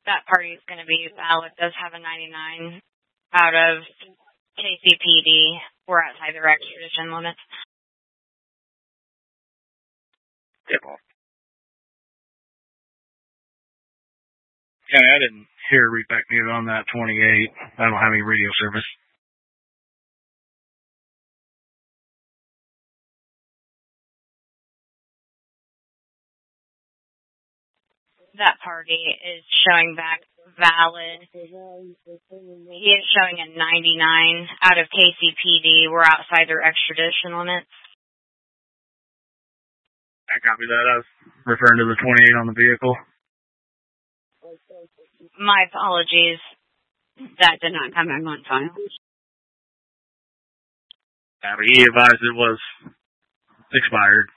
that party is going to be valid. Does have a 99 out of KCPD. We're outside the extradition limits. Tip off. Okay, I didn't hear read back needed on that 28. I don't have any radio service. That party is showing back valid. He is showing a 99 out of KCPD. We're outside their extradition limits. I copy that. I was referring to the 28 on the vehicle. My apologies. That did not come in on file. Yeah, but he advised it was expired.